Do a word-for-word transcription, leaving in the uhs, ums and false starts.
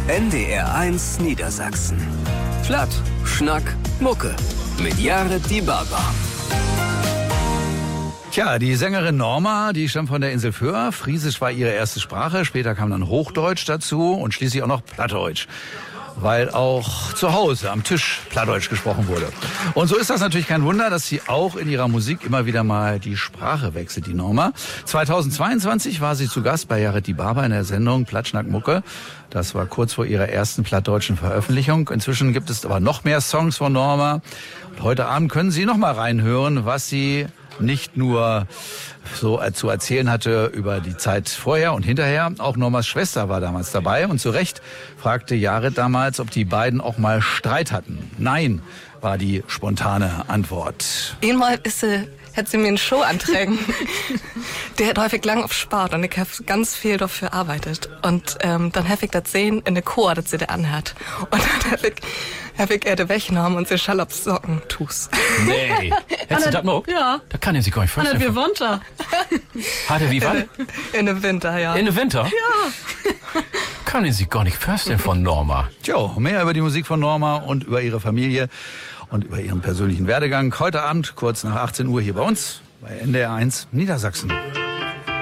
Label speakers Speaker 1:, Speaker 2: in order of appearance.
Speaker 1: N D R eins Niedersachsen. Platt, Schnack, Mucke. Mit Jared Die Barber.
Speaker 2: Tja, die Sängerin Norma, die stammt von der Insel Föhr. Friesisch war ihre erste Sprache. Später kam dann Hochdeutsch dazu und schließlich auch noch Plattdeutsch, weil auch zu Hause am Tisch Plattdeutsch gesprochen wurde. Und so ist das natürlich kein Wunder, dass sie auch in ihrer Musik immer wieder mal die Sprache wechselt, die Norma. zweitausendzweiundzwanzig war sie zu Gast bei Jared Die Barber in der Sendung Platt, Schnack, Mucke. Das war kurz vor ihrer ersten plattdeutschen Veröffentlichung. Inzwischen gibt es aber noch mehr Songs von Norma. Und heute Abend können Sie noch mal reinhören, was sie nicht nur so zu erzählen hatte über die Zeit vorher und hinterher. Auch Normas Schwester war damals dabei und zu Recht fragte Jared damals, ob die beiden auch mal Streit hatten. Nein, war die spontane Antwort.
Speaker 3: Einmal ist sie, hat sie mir eine Show antragen. Der hat häufig lang auf Sport und ich habe ganz viel dafür arbeitet. Und ähm, dann habe ich das sehen in der Chor, dass sie da anhat. Und dann habe ich, hab ich er weggenommen und sie schall auf Socken tus.
Speaker 4: Nee. Hättest du das noch?
Speaker 5: Ja.
Speaker 4: Da kann er sich gar nicht vorstellen.
Speaker 5: Hat er wie Winter.
Speaker 4: Hat er wie was?
Speaker 3: In den Winter, ja.
Speaker 4: In den Winter?
Speaker 5: Ja.
Speaker 4: Kann er sich gar nicht vorstellen von Norma.
Speaker 2: Tja, mehr über die Musik von Norma und über ihre Familie und über ihren persönlichen Werdegang heute Abend, kurz nach achtzehn Uhr hier bei uns, bei N D R eins Niedersachsen.